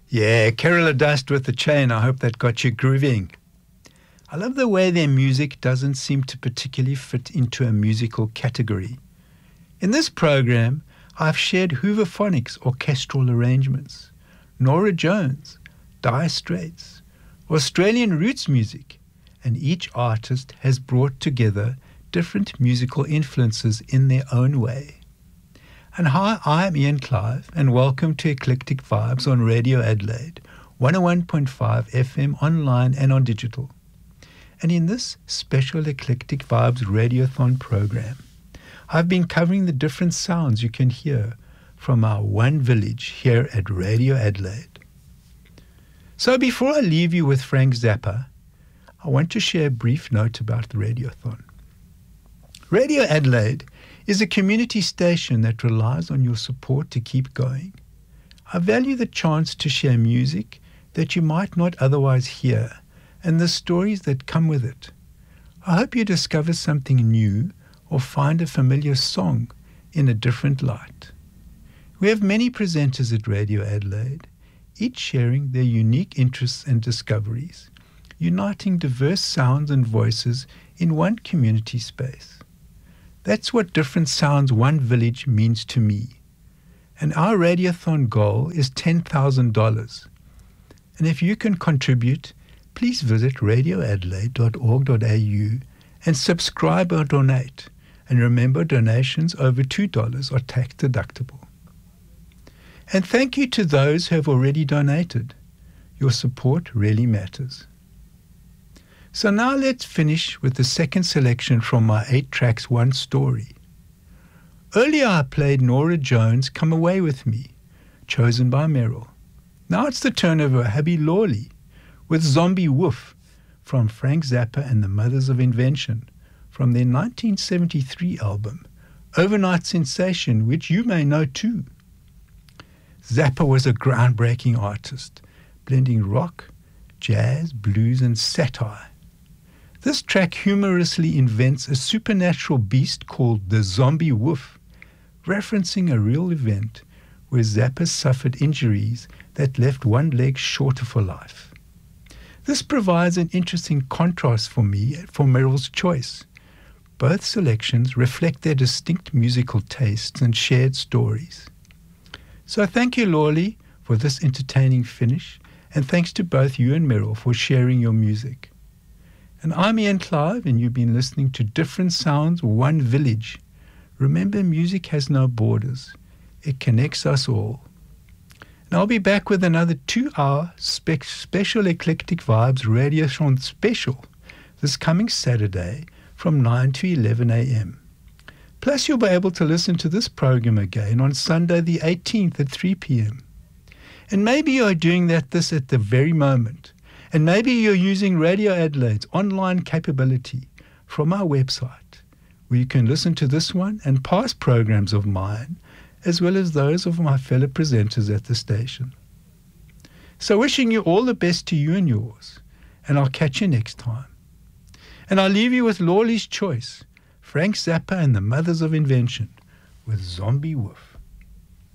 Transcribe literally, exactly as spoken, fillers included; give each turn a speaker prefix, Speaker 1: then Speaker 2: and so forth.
Speaker 1: Yeah, Kerala Dust with the Chain. I hope that got you grooving. I love the way their music doesn't seem to particularly fit into a musical category. In this program, I've shared Hooverphonics orchestral arrangements, Norah Jones, Dire Straits, Australian roots music, and each artist has brought together different musical influences in their own way. And hi, I'm Ian Clive, and welcome to Eclectic Vibes on Radio Adelaide, one oh one point five F M online and on digital. And in this special Eclectic Vibes Radiothon program, I've been covering the different sounds you can hear from our one village here at Radio Adelaide. So before I leave you with Frank Zappa, I want to share a brief note about the Radiothon. Radio Adelaide is a community station that relies on your support to keep going. I value the chance to share music that you might not otherwise hear and the stories that come with it. I hope you discover something new or find a familiar song in a different light. We have many presenters at Radio Adelaide, each sharing their unique interests and discoveries, uniting diverse sounds and voices in one community space. That's what Different Sounds One Village means to me. And our Radiothon goal is ten thousand dollars. And if you can contribute, please visit radio adelaide dot org dot a u and subscribe or donate. And remember, donations over two dollars are tax deductible. And thank you to those who have already donated. Your support really matters. So now let's finish with the second selection from my eight tracks, One Story. Earlier I played Norah Jones' Come Away With Me, chosen by Merrill. Now it's the turn of Happy Lawley with Zombie Woof from Frank Zappa and the Mothers of Invention from their nineteen seventy-three album, Overnight Sensation, which you may know too. Zappa was a groundbreaking artist, blending rock, jazz, blues and satire. This track humorously invents a supernatural beast called the Zombie Woof, referencing a real event where Zappa suffered injuries that left one leg shorter for life. This provides an interesting contrast for me for Merrill's choice. Both selections reflect their distinct musical tastes and shared stories. So thank you, Lawley, for this entertaining finish, and thanks to both you and Merrill for sharing your music. And I'm Ian Clive, and you've been listening to Different Sounds, One Village. Remember, music has no borders. It connects us all. And I'll be back with another two-hour spe- special Eclectic Vibes Radiothon special this coming Saturday from nine to eleven a.m. Plus, you'll be able to listen to this program again on Sunday the eighteenth at three p.m. And maybe you're doing that this at the very moment. And maybe you're using Radio Adelaide's online capability from our website, where you can listen to this one and past programs of mine, as well as those of my fellow presenters at the station. So wishing you all the best to you and yours, and I'll catch you next time. And I'll leave you with Lawley's choice, Frank Zappa and the Mothers of Invention, with Zombie Woof.